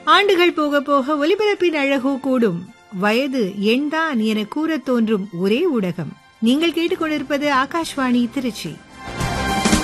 ஆண்டுகள் போக போக ஒலிபரப்பின் அழகோ கூடும். வயது எண்தான் என கூறத் தோன்றும் ஒரே ஊடகம். நீங்கள் கேட்டுக்கொண்டிருப்பது ஆகாஷ்வாணி திருச்சி.